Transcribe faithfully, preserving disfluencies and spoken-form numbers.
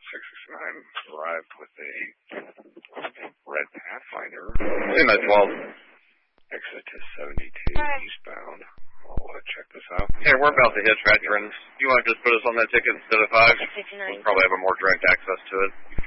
six six nine arrived with a red Pathfinder. In that twelve. Exit to seventy-two eastbound. I'll uh, check this out. Hey, we're about to hit veterans. You want to just put us on that ticket instead of five? We'll probably have a more direct access to it.